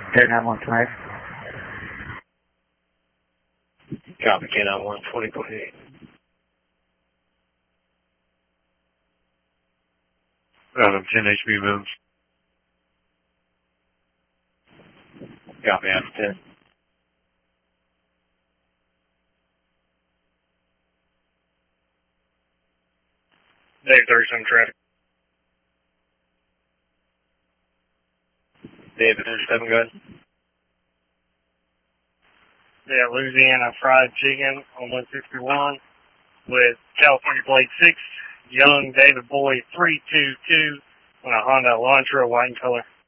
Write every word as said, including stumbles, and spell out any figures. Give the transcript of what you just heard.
Air nine one five. Copy, K nine one, twenty twenty-eight. Adam ten H B moves. Copy, Adam ten. Dave thirty-seven traffic. David thirty-seven, go ahead. Yeah, Louisiana Fried Chicken on one sixty-one with California Plate six, Young David Boy three two two on a Honda Elantra, white in color.